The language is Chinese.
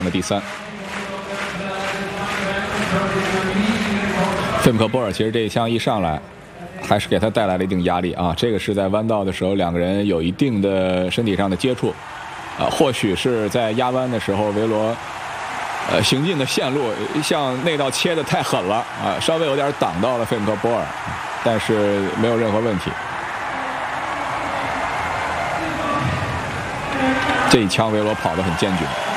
的第3。费姆克波尔其实这一枪一上来，还是给他带来了一定压力啊。这个是在弯道的时候，两个人有一定的身体上的接触，或许是在压弯的时候，维罗行进的线路向内道切的太狠了啊，稍微有点挡到了费姆克波尔，但是没有任何问题。这一枪维罗跑得很坚决。